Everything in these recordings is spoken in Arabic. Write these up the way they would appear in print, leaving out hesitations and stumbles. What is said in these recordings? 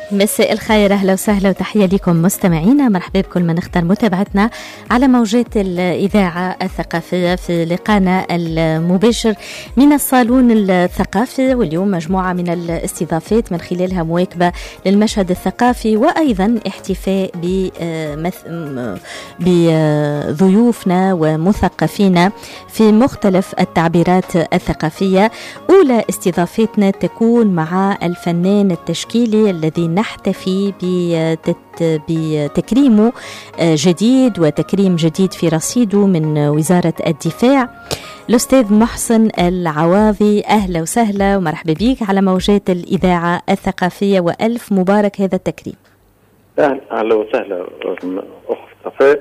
مساء الخير، أهلا وسهلا وتحية لكم مستمعينا. مرحبا بكل من اختار متابعتنا على موجات الإذاعة الثقافية في لقانا المباشر من الصالون الثقافي، واليوم مجموعة من الاستضافات من خلالها مواكبة للمشهد الثقافي وأيضا احتفاء بضيوفنا ومثقفينا في مختلف التعبيرات الثقافية. أولى استضافتنا تكون مع الفنان التشكيلي الذي نحتفي بتكريمه جديد وتكريم جديد في رصيده من وزارة الدفاع، الأستاذ محسن العواضي. أهلا وسهلا ومرحبا بك على موجات الإذاعة الثقافية، وألف مبارك هذا التكريم. أهلا وسهلا أخت صفاء،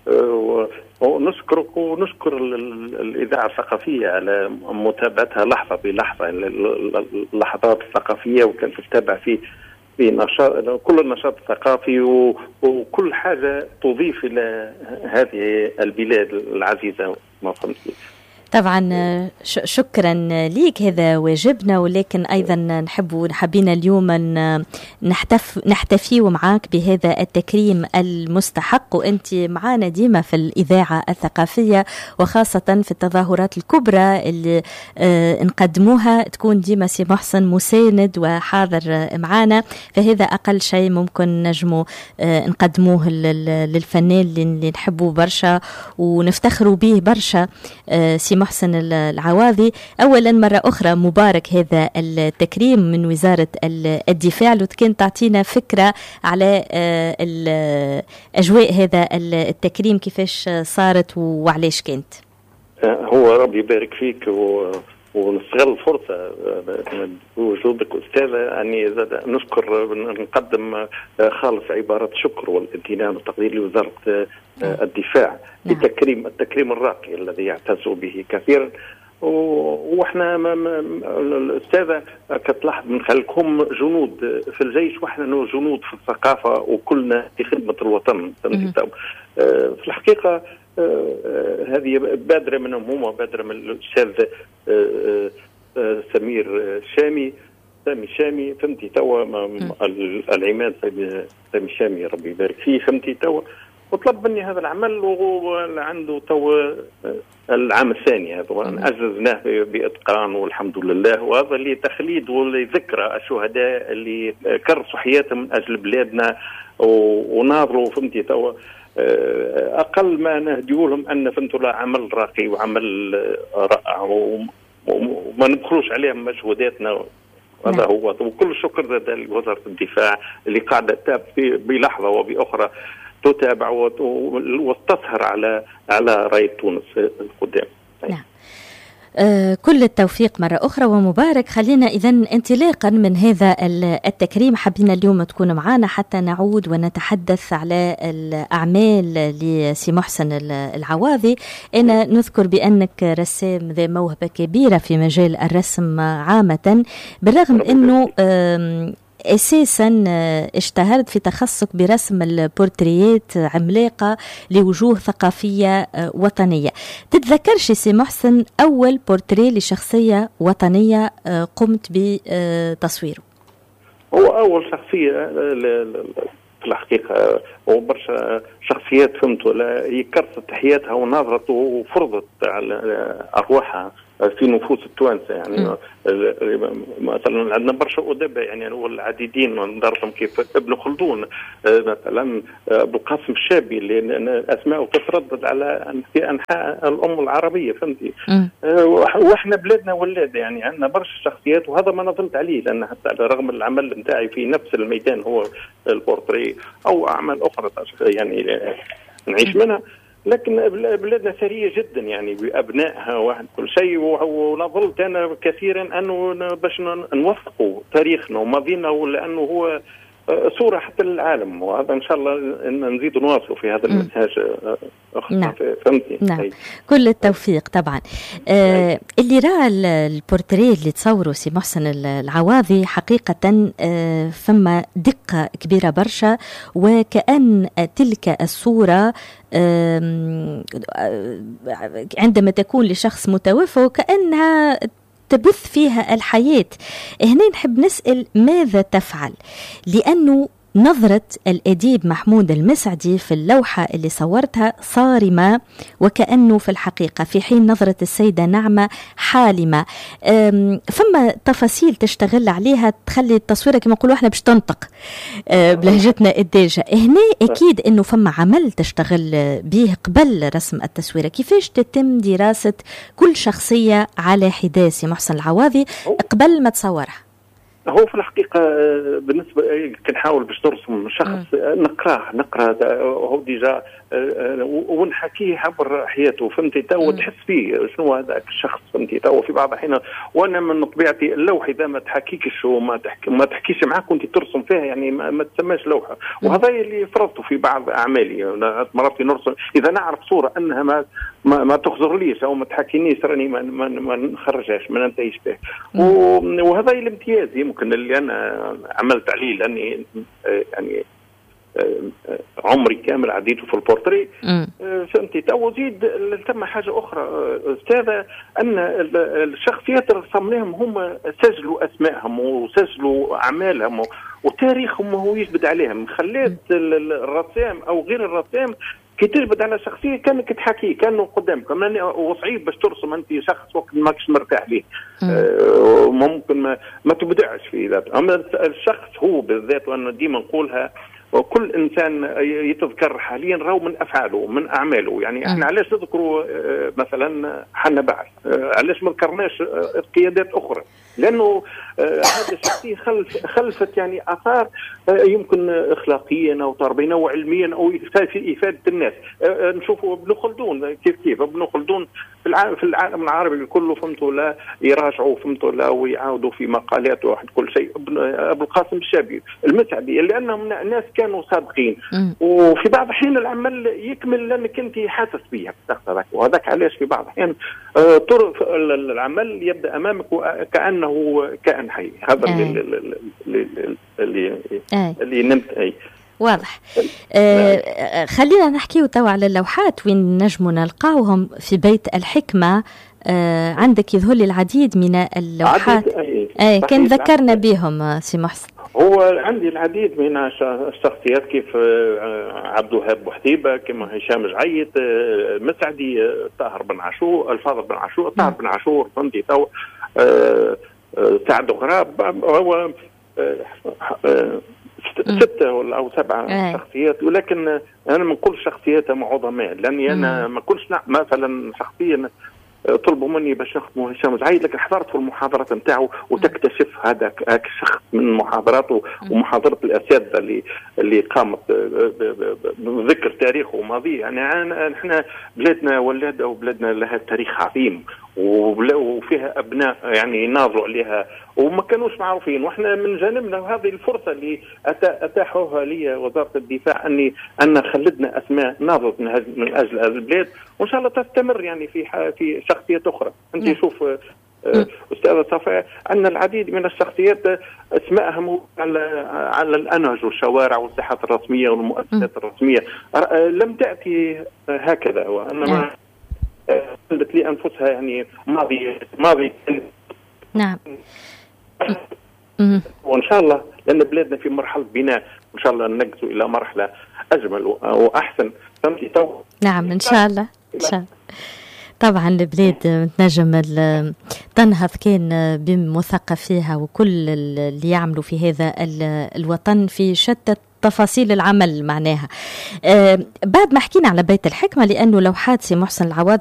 ونشكرك ونشكر الإذاعة الثقافية على متابعتها لحظة بلحظة اللحظات الثقافية، وكانت تتابع في نشاط كل النشاط الثقافي وكل حاجة تضيف إلى هذه البلاد العزيزة. ما فهمت طبعا شكرا ليك، هذا واجبنا، ولكن أيضا حبينا اليوم نحتفي معاك بهذا التكريم المستحق، وأنت معانا ديما في الإذاعة الثقافية وخاصة في التظاهرات الكبرى اللي نقدموها، تكون ديما سي محسن مساند وحاضر معانا، فهذا أقل شيء ممكن نجمو نقدموه للفنان اللي نحبه برشا ونفتخروا به برشا، سي محسن العواضي. أولا مرة أخرى مبارك هذا التكريم من وزارة الدفاع. لو كان تعطينا فكرة على أجواء هذا التكريم، كيفاش صارت وعليش كانت؟ هو ربي يبارك فيك ونستغل الفرصة بوجودك أستاذة، يعني نشكر نقدم خالص عبارة شكر والامتنان والتقدير لوزارة الدفاع التكريم الراقي الذي يعتز به كثيرا. واحنا الأستاذة كتلاحظ من خلالكم جنود في الجيش، واحنا جنود في الثقافة، وكلنا في خدمة الوطن. في الحقيقة هذه بادرة منهم، هما بادرة من الأستاذ سمير شامي فهمتي توا، العماد سامي شامي ربي يبارك فيه فهمتي توا، وطلب مني هذا العمل، وعنده توا العام الثاني هذا، أجزناه بإتقان والحمد لله. وهذا اللي تخليد ولذكرى الشهداء اللي كرسوا حياتهم من أجل بلادنا وناظروا فهمتي توا. أقل ما نهديه لهم أن فهمتوا له عمل راقي وعمل رائع، وما ندخلوش عليهم مجهوداتنا. هذا هو، وكل الشكر لوزارة الدفاع اللي قاعدة بلحظة وبأخرى تتابع وتسهر على راية تونس القدام. نعم. كل التوفيق مرة أخرى ومبارك. خلينا إذن انطلاقا من هذا التكريم حبينا اليوم تكون معنا حتى نعود ونتحدث على الأعمال لسي محسن العواضي. أنا نذكر بأنك رسام ذي موهبة كبيرة في مجال الرسم عامة، بالرغم أنه أساساً اشتهرت في تخصصك برسم البورتريات عملاقة لوجوه ثقافية وطنية. تتذكرش سي محسن أول بورتري لشخصية وطنية قمت بتصويره؟ هو أول شخصية في الحقيقة، وبرشا شخصيات فهمتوا هي كرست حياتها ونظرت وفرضت على أرواحها في نفوس التوانسة. يعني مثلا عندنا برشا أدباء، يعني والعديدين نضربهم كيف ابن خلدون مثلا، أبو القاسم الشابي اللي أسماءه تتردد على في أنحاء الأم العربية فهمتي. وإحنا بلادنا ولادة، يعني عندنا برشا شخصيات، وهذا ما نظلت عليه، لأن حتى رغم العمل نتاعي في نفس الميدان هو البورتري أو أعمال أخرى يعني نعيش منها، لكن بلادنا ثرية جدا يعني بأبنائها واحد كل شيء. ونظلت أنا كثيرا أنه باش نوثقوا تاريخنا وماضينا، لأنه هو صورة حتى للعالم، وهذا إن شاء الله نزيد نواصل في هذا المنهاج. نعم. فهمتي؟ نعم. كل التوفيق طبعا. اللي رأى البورتريه اللي تصوره سي محسن العواضي حقيقة فما دقة كبيرة برشا، وكأن تلك الصورة عندما تكون لشخص متوفى كأنها تبث فيها الحياة. هنا نحب نسأل ماذا تفعل؟ لأنه نظرة الأديب محمود المسعدي في اللوحة اللي صورتها صارمة وكأنه في الحقيقة، في حين نظرة السيدة نعمة حالمة. فما تفاصيل تشتغل عليها تخلي التصوير كما نقولوا احنا باش تنطق بلهجتنا الدارجة. هنا أكيد أنه فما عمل تشتغل به قبل رسم التصوير. كيفاش تتم دراسة كل شخصية على حدة سي محسن العواضي قبل ما تصورها؟ هو في الحقيقة بالنسبة كنحاول باش ترسم شخص نقرأ هو ديجا ونحكيه عبر حياته، فهمتي؟ تو تحس فيه شنو هذاك الشخص، فهمتي؟ تو في بعض الأحيان وانا من طبيعتي اللوحة اذا ما تحكيكش وما تحكيش معاك وانت ترسم فيها يعني ما تسماش لوحة. وهذا اللي فرضته في بعض اعمالي. مرات نرسم اذا نعرف صورة انها ما تخزرليش او ما تحكينيش راني ما نخرجهاش، ما ننتهيش به. وهذا الامتياز يمكن اللي انا عملت عليه، لاني يعني عمري كامل عديته في البورتري. فهمتي؟ تو زيد ثم حاجه اخرى استاذه، ان الشخصيات اللي رسمناهم هم سجلوا اسمائهم وسجلوا اعمالهم وتاريخهم هو يثبت عليهم. خليت الرسام او غير الرسام كي تجبد على شخصيه كانك تحكي كانه قدامك، وصعيب باش ترسم انت شخص وقت ماكش مرتاح ليه. ممكن ما تبدعش في ذاته. اما الشخص هو بالذات، وانا ديما نقولها، وكل انسان يتذكر حاليا راهو من افعاله من اعماله. يعني احنا علاش نذكروا مثلا حنا بعث، علاش ما ذكرناش قيادات اخرى؟ لانه هذه الشخصيه خلفت يعني اثار يمكن اخلاقيا او تربويا او علميا او في افاده الناس. نشوفوا ابن خلدون كيف ابن خلدون في العالم العربي كله، فهمتوا؟ لا يراجعوا، فهمتوا؟ لا ويعاودوا في مقالاته واحد كل شيء. ابو القاسم الشابي، المسعدي، لانهم ناس كانوا صادقين. وفي بعض الحين العمل يكمل لانك انت حاسس بيه، وهذاك علاش في بعض الحين العمل يبدا امامك كانه كائن حي. هذا اللي نمت واضح. خلينا نحكيو تو على اللوحات وين نجموا نلقاوهم في بيت الحكمة. عندك يظهر لي العديد من اللوحات. كان ذكرنا بهم سي محسن. هو عندي العديد من الشخصيات كيف عبد الوهاب بوحديبة، كما هشام جعيط، مسعدي، طاهر بن عاشور، الفاضل بن عاشور، طاهر بن عاشور، فهمتي؟ تو سعد غراب. هو 6 أو 7 شخصيات، ولكن أنا من كل شخصياتهم عظماء، لأني أنا ما كنتش مثلا شخصيا طلبوا مني باش نخدموا هشام جعيط، لكن حضرت في المحاضرات نتاعو وتكتشف هذاك الشخص من محاضراته ومحاضرة الأساتذة اللي قامت بذكر تاريخه وماضيه. يعني احنا بلادنا ولادة وبلادنا لها تاريخ عظيم وفيها أبناء يعني يناظروا عليها وما كانوش معروفين، واحنا من جانبنا هذه الفرصة اللي أتاحوها لي وزارة الدفاع أن خلدنا أسماء ناضت من أجل هذا البلاد، وإن شاء الله تستمر يعني في شخصيات أخرى. أنت شوف أستاذة صفاء، عندنا العديد من الشخصيات اسمائهم على الأنهج والشوارع والساحات الرسمية والمؤسسات الرسمية، لم تأتي هكذا، وأنما قلت لي أنفسها يعني ماضي. نعم. وإن شاء الله لأن بلادنا في مرحلة بناء، إن شاء الله ننقزوا إلى مرحلة أجمل وأحسن. فهمتي؟ نعم إن شاء الله. إن شاء الله. طبعا البلاد تنجم تنهض كان بمثقفيها وكل اللي يعملوا في هذا الوطن في شتى تفاصيل العمل معناها. بعد ما حكينا على بيت الحكمة، لأنه لوحات سي محسن العواضي